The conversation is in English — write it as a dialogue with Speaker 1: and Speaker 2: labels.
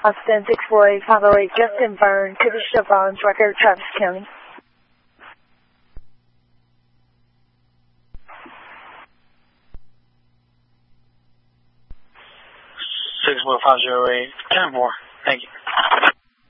Speaker 1: Austin 648, Father Justin Byrne to the Chevrons record, Travis County.
Speaker 2: 64508, 10-4. Thank you.